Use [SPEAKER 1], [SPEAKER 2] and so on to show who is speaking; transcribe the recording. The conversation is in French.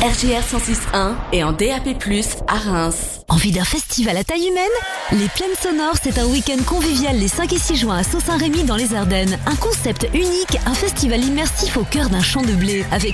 [SPEAKER 1] RGR 106.1 et en DAB+, à Reims.
[SPEAKER 2] Envie d'un festival à taille humaine ? Les Plaines Sonores, c'est un week-end convivial les 5 et 6 juin à Sault-Saint-Rémy dans les Ardennes. Un concept unique, un festival immersif au cœur d'un champ de blé, avec